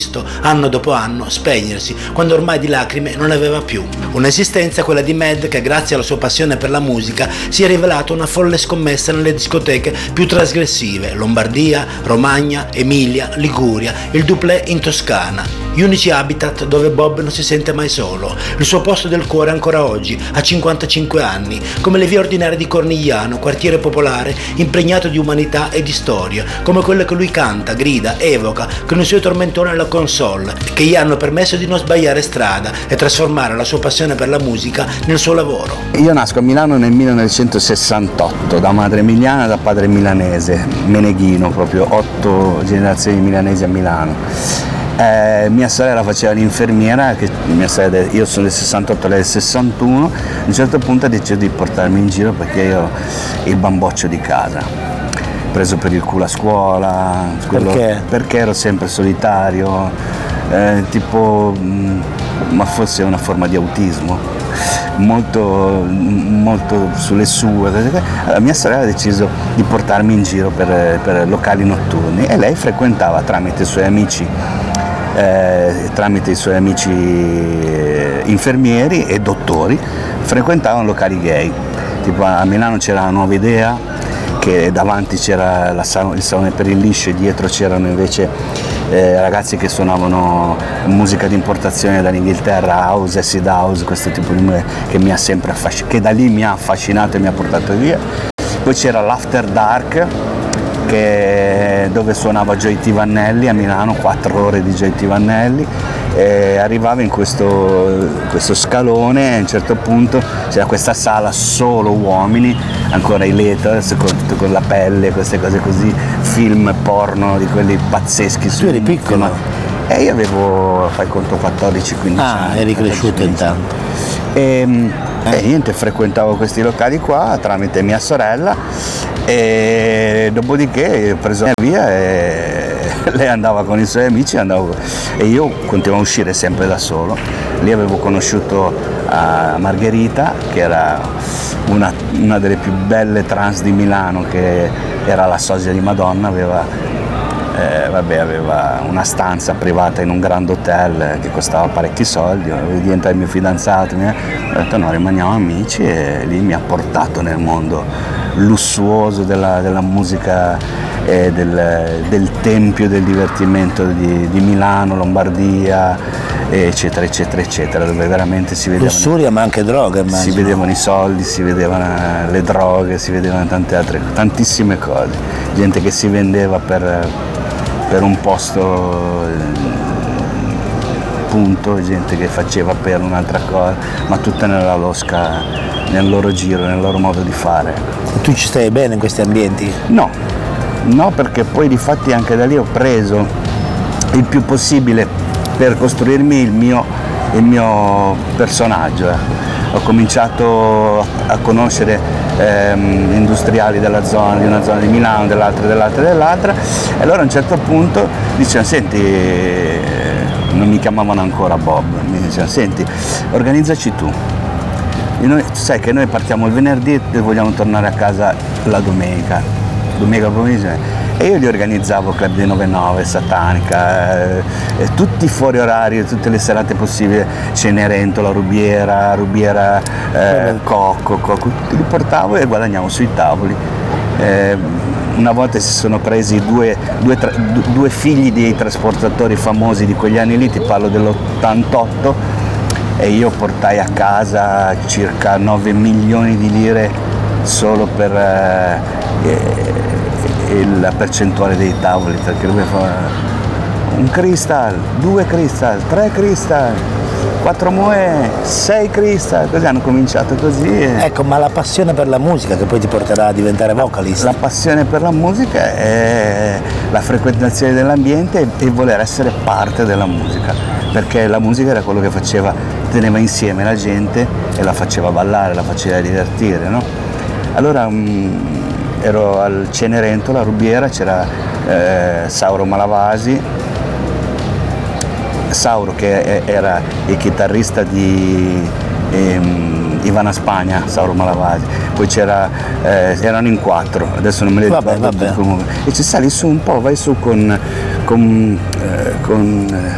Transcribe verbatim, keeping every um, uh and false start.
anno dopo anno spegnersi quando ormai di lacrime non ne aveva più. Un'esistenza, quella di Mad, che grazie alla sua passione per la musica si è rivelata una folle scommessa nelle discoteche più trasgressive: Lombardia, Romagna, Emilia, Liguria, il Duplé in Toscana, gli unici habitat dove Bob non si sente mai solo, il suo posto del cuore ancora oggi, a cinquantacinque anni, come le vie ordinarie di Cornigliano, quartiere popolare impregnato di umanità e di storia, come quelle che lui canta, grida, evoca con i suoi tormentoni alla console, che gli hanno permesso di non sbagliare strada e trasformare la sua passione per la musica nel suo lavoro. Io nasco a Milano nel millenovecentosessantotto, da madre emiliana e da padre milanese, meneghino, proprio otto generazioni milanesi a Milano. Eh, mia sorella faceva l'infermiera, che mia sorella, io sono del sessantotto, lei del sessantuno. A un certo punto ha deciso di portarmi in giro perché io il bamboccio di casa, preso per il culo a scuola, quello, perché? perché ero sempre solitario, eh, tipo, mh, ma forse è una forma di autismo, molto, molto sulle sue. Allora, mia sorella ha deciso di portarmi in giro per, per locali notturni e lei frequentava tramite i suoi amici, eh, tramite i suoi amici eh, infermieri e dottori, frequentavano locali gay. Tipo a Milano c'era la Nuova Idea, che davanti c'era la, il salone per il liscio e dietro c'erano invece eh, ragazzi che suonavano musica di importazione dall'Inghilterra, house, acid house, questo tipo di musica che mi ha sempre affascinato, che da lì mi ha affascinato e mi ha portato via. Poi c'era l'After Dark, che, dove suonava Joy T. Vannelli a Milano, quattro ore di Joy T. Vannelli. E arrivava in questo, questo scalone, a un certo punto c'era questa sala solo uomini, ancora i letters con, con la pelle, queste cose così, film porno di quelli pazzeschi. Tu eri piccolo? E io avevo, fai conto, quattordici quindici ah, anni. Ah, eri cresciuto intanto. E, eh. e niente, frequentavo questi locali qua tramite mia sorella e dopodiché ho preso via e lei andava con i suoi amici andavo, e io continuavo a uscire sempre da solo. Lì avevo conosciuto uh, Margherita, che era una, una delle più belle trans di Milano, che era la sosia di Madonna, aveva, eh, vabbè, aveva una stanza privata in un grande hotel che costava parecchi soldi, diventa il mio fidanzato, mi ha detto no, rimaniamo amici, e lì mi ha portato nel mondo lussuoso della, della musica e del, del tempio del divertimento di, di Milano, Lombardia, eccetera eccetera eccetera, dove veramente si vedevano lussuria ma anche droga, immagino. Si vedevano i soldi, si vedevano le droghe, si vedevano tante altre, tantissime cose, gente che si vendeva per, per un posto, punto, gente che faceva per un'altra cosa, ma tutta nella losca, nel loro giro, nel loro modo di fare. E tu ci stai bene in questi ambienti? No, no, perché poi di fatti anche da lì ho preso il più possibile per costruirmi il mio, il mio personaggio. Eh. Ho cominciato a conoscere ehm, industriali della zona, di una zona di Milano, dell'altra, dell'altra, dell'altra, e allora a un certo punto dicevano, senti, non mi chiamavano ancora Bob, mi dicevano, senti, organizzaci tu. E noi, sai che noi partiamo il venerdì e vogliamo tornare a casa la domenica, domenica pomeriggio. E io li organizzavo Club dei novantanove, Satanica, eh, tutti fuori orario, tutte le serate possibili, Cenerentola, Rubiera, Rubiera, eh, Cocco, Cocco, li portavo e guadagnavo sui tavoli. Eh, una volta si sono presi due, due, tra, due figli dei trasportatori famosi di quegli anni lì, ti parlo dell'ottantotto, e io portai a casa circa nove milioni di lire solo per eh, la percentuale dei tavoli, perché lui fa un cristal, due cristal, tre cristal, quattro moe, sei cristal, così hanno cominciato così. E... Ecco, ma la passione per la musica che poi ti porterà a diventare vocalist? La passione per la musica è la frequentazione dell'ambiente e voler essere parte della musica, perché la musica era quello che faceva, teneva insieme la gente e la faceva ballare, la faceva divertire, no? Allora mh, ero al Cenerentola, a Rubiera, c'era eh, Sauro Malavasi, Sauro che era il chitarrista di ehm, Ivana Spagna, Sauro Malavasi, poi c'era, eh, erano in quattro, adesso non me le ricordo, vabbè, vabbè. Comunque. E ci sali su un po', vai su con, con, eh, con